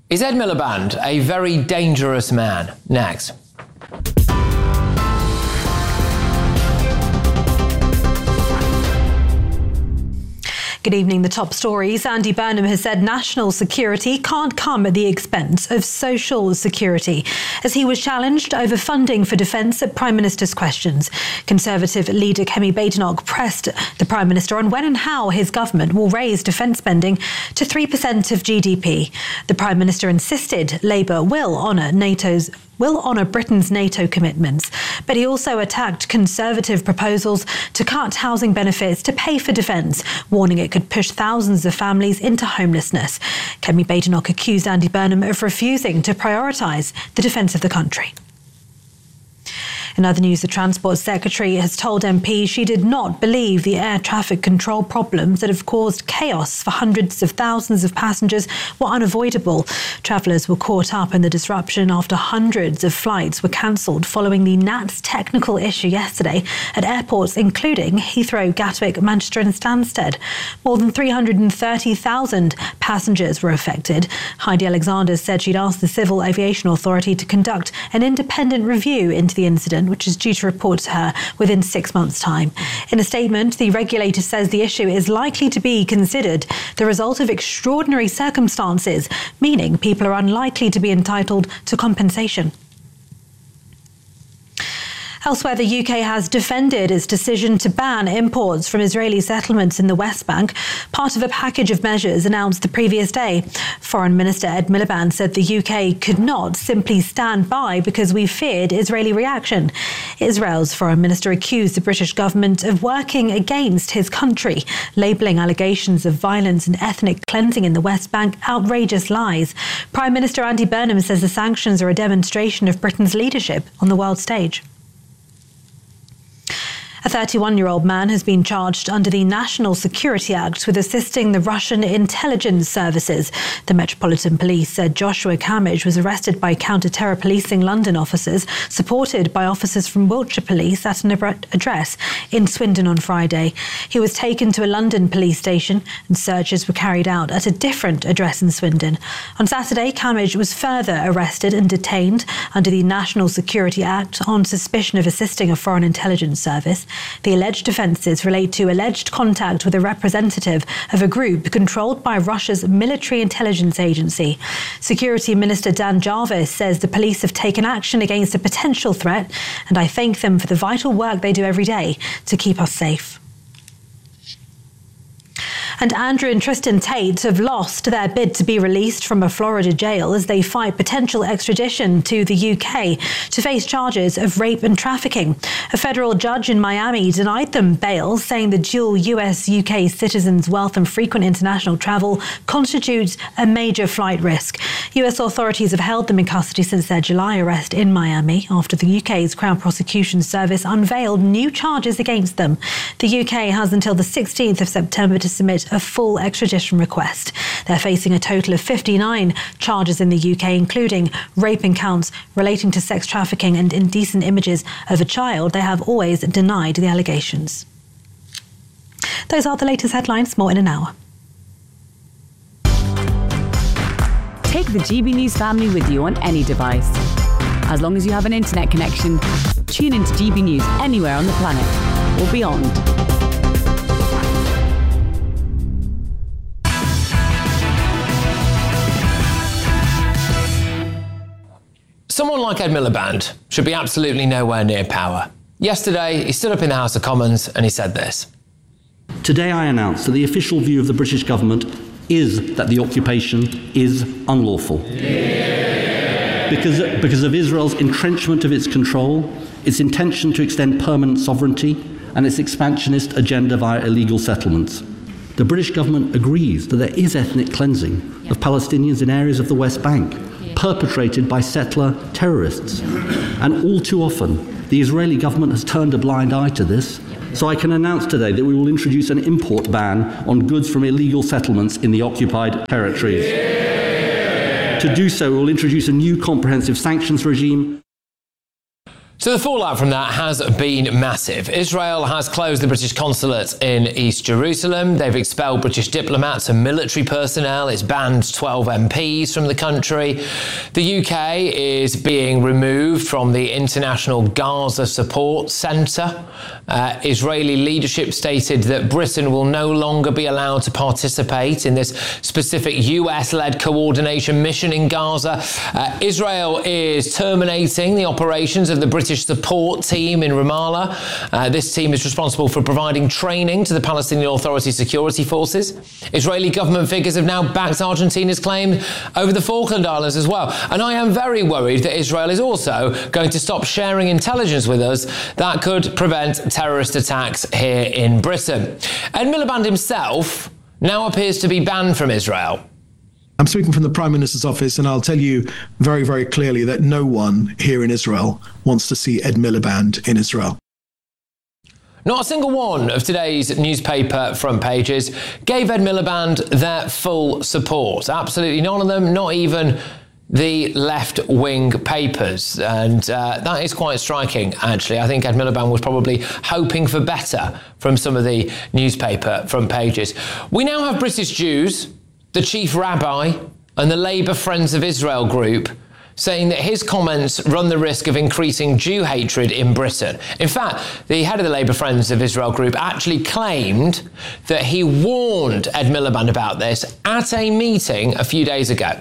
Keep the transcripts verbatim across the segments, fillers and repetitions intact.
Is Ed Miliband a very dangerous man? Next. Good evening. The top stories. Andy Burnham has said national security can't come at the expense of social security, as he was challenged over funding for defence at Prime Minister's questions. Conservative leader Kemi Badenoch pressed the Prime Minister on when and how his government will raise defence spending to three percent of G D P. The Prime Minister insisted Labour will honour NATO's will honour Britain's NATO commitments, but he also attacked Conservative proposals to cut housing benefits to pay for defence, warning it could push thousands of families into homelessness. Kemi Badenoch accused Andy Burnham of refusing to prioritise the defence of the country. In other news, the Transport Secretary has told M Ps she did not believe the air traffic control problems that have caused chaos for hundreds of thousands of passengers were unavoidable. Travellers were caught up in the disruption after hundreds of flights were cancelled following the N A T's technical issue yesterday at airports including Heathrow, Gatwick, Manchester and Stansted. More than three hundred thirty thousand passengers were affected. Heidi Alexander said she'd asked the Civil Aviation Authority to conduct an independent review into the incident, which is due to report to her within six months' time. In a statement, the regulator says the issue is likely to be considered the result of extraordinary circumstances, meaning people are unlikely to be entitled to compensation. Elsewhere, the U K has defended its decision to ban imports from Israeli settlements in the West Bank, part of a package of measures announced the previous day. Foreign Minister Ed Miliband said the U K could not simply stand by because we feared Israeli reaction. Israel's Foreign Minister accused the British government of working against his country, labelling allegations of violence and ethnic cleansing in the West Bank outrageous lies. Prime Minister Andy Burnham says the sanctions are a demonstration of Britain's leadership on the world stage. A thirty-one-year-old man has been charged under the National Security Act with assisting the Russian intelligence services. The Metropolitan Police said Joshua Kamij was arrested by counter-terror policing London officers, supported by officers from Wiltshire Police at an address in Swindon on Friday. He was taken to a London police station and searches were carried out at a different address in Swindon. On Saturday, Kamij was further arrested and detained under the National Security Act on suspicion of assisting a foreign intelligence service. The alleged offences relate to alleged contact with a representative of a group controlled by Russia's military intelligence agency. Security Minister Dan Jarvis says the police have taken action against a potential threat, and I thank them for the vital work they do every day to keep us safe. And Andrew and Tristan Tate have lost their bid to be released from a Florida jail as they fight potential extradition to the U K to face charges of rape and trafficking. A federal judge in Miami denied them bail, saying the dual U S U K citizens' wealth and frequent international travel constitutes a major flight risk. U S authorities have held them in custody since their July arrest in Miami after the U K's Crown Prosecution Service unveiled new charges against them. The U K has until the sixteenth of September to submit a full extradition request. They're facing a total of fifty-nine charges in the U K, including raping counts relating to sex trafficking and indecent images of a child. They have always denied the allegations. Those are the latest headlines. More in an hour. Take the G B News family with you on any device. As long as you have an internet connection, tune into G B News anywhere on the planet or beyond. Someone like Ed Miliband should be absolutely nowhere near power. Yesterday, he stood up in the House of Commons and he said this. Today I announce that the official view of the British government is that the occupation is unlawful. Yeah. Because, because of Israel's entrenchment of its control, its intention to extend permanent sovereignty, and its expansionist agenda via illegal settlements. The British government agrees that there is ethnic cleansing of Palestinians in areas of the West Bank, perpetrated by settler terrorists. And all too often, the Israeli government has turned a blind eye to this. So I can announce today that we will introduce an import ban on goods from illegal settlements in the occupied territories. Yeah. To do so, we will introduce a new comprehensive sanctions regime. So the fallout from that has been massive. Israel has closed the British consulate in East Jerusalem. They've expelled British diplomats and military personnel. It's banned twelve M Ps from the country. The U K is being removed from the International Gaza Support Centre. Uh, Israeli leadership stated that Britain will no longer be allowed to participate in this specific U S-led coordination mission in Gaza. Uh, Israel is terminating the operations of the British support team in Ramallah. Uh, this team is responsible for providing training to the Palestinian Authority security forces. Israeli government figures have now backed Argentina's claim over the Falkland Islands as well. And I am very worried that Israel is also going to stop sharing intelligence with us that could prevent terrorist attacks here in Britain. Ed Miliband himself now appears to be banned from Israel. I'm speaking from the Prime Minister's office, and I'll tell you very, very clearly that no one here in Israel wants to see Ed Miliband in Israel. Not a single one of today's newspaper front pages gave Ed Miliband their full support. Absolutely none of them, not even the left-wing papers. And uh, that is quite striking, actually. I think Ed Miliband was probably hoping for better from some of the newspaper front pages. We now have British Jews, the chief rabbi, and the Labour Friends of Israel group saying that his comments run the risk of increasing Jew hatred in Britain. In fact, the head of the Labour Friends of Israel group actually claimed that he warned Ed Miliband about this at a meeting a few days ago.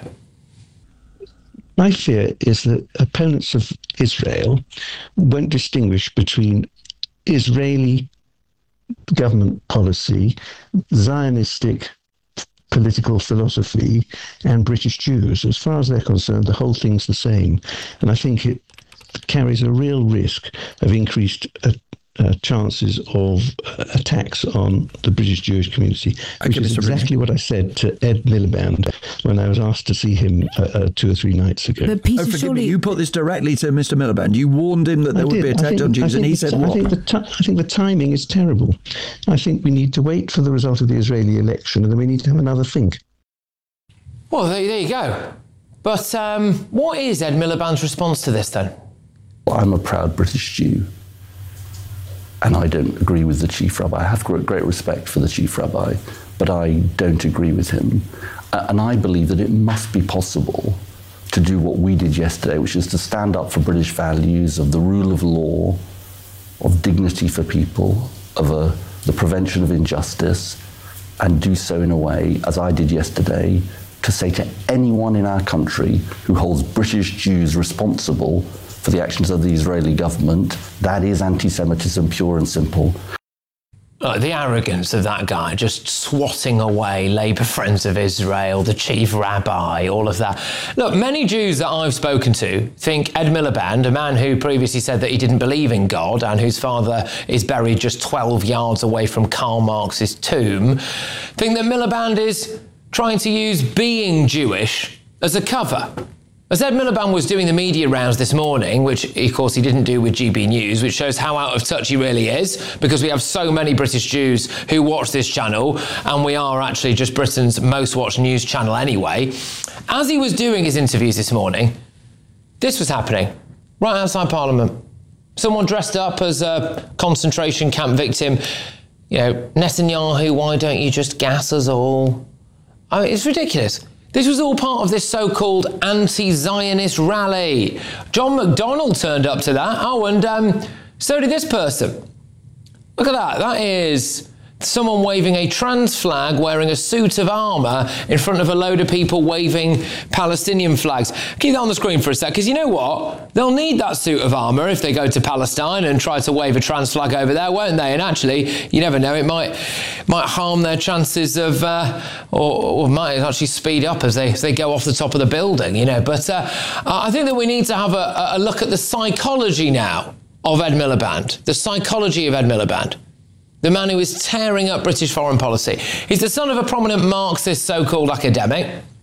My fear is that opponents of Israel won't distinguish between Israeli government policy, Zionistic political philosophy, and British Jews. As far as they're concerned, the whole thing's the same. And I think it carries a real risk of increased uh, uh, chances of uh, attacks on the British Jewish community, which okay, is Mister exactly Bridges. what I said to Ed Miliband when I was asked to see him uh, uh, two or three nights ago. But Peter, Oh, forgive surely me, you put this directly to Mister Miliband. You warned him that there I would did. be I attack think- on I Jews, and think he the said ti- what? I think, the ti- I think the timing is terrible. I think we need to wait for the result of the Israeli election, and then we need to have another think. Well, there, there you go. But um, what is Ed Miliband's response to this then? I'm a proud British Jew, and I don't agree with the chief rabbi. I have great respect for the chief rabbi, but I don't agree with him. And I believe that it must be possible to do what we did yesterday, which is to stand up for British values of the rule of law, of dignity for people, of a, the prevention of injustice, and do so in a way, as I did yesterday, to say to anyone in our country who holds British Jews responsible for the actions of the Israeli government, that is anti-Semitism, pure and simple. Uh, the arrogance of that guy, just swatting away Labour Friends of Israel, the chief rabbi, all of that. Look, many Jews that I've spoken to think Ed Miliband, a man who previously said that he didn't believe in God and whose father is buried just twelve yards away from Karl Marx's tomb, think that Miliband is trying to use being Jewish as a cover. As Ed Miliband was doing the media rounds this morning, which of course he didn't do with G B News, which shows how out of touch he really is, because we have so many British Jews who watch this channel, and we are actually just Britain's most watched news channel anyway. As he was doing his interviews this morning, this was happening right outside Parliament. Someone dressed up as a concentration camp victim. You know, Netanyahu, why don't you just gas us all? I mean, it's ridiculous. This was all part of this so-called anti-Zionist rally. John McDonnell turned up to that. Oh, and um, so did this person. Look at that. That is someone waving a trans flag wearing a suit of armour in front of a load of people waving Palestinian flags. Keep that on the screen for a sec, because you know what? They'll need that suit of armour if they go to Palestine and try to wave a trans flag over there, won't they? And actually, you never know, it might might harm their chances of, uh, or, or might actually speed up as they, as they go off the top of the building, you know. But uh, I think that we need to have a, a look at the psychology now of Ed Miliband, the psychology of Ed Miliband. The man who is tearing up British foreign policy. He's the son of a prominent Marxist so-called academic.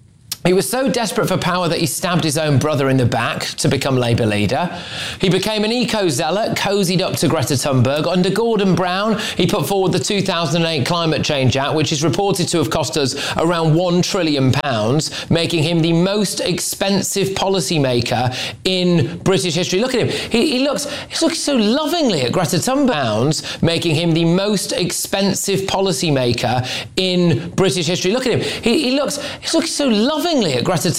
He was so desperate for power that he stabbed his own brother in the back to become Labour leader. He became an eco-zealot, cozied up to Greta Thunberg. Under Gordon Brown, he put forward the two thousand eight Climate Change Act, which is reported to have cost us around one trillion pounds, making him the most expensive policymaker in British history. Look at him. He, he looks he's looking so lovingly at Greta Thunberg, making him the most expensive policymaker in British history. Look at him. He, he looks he's looking so lovingly at Greta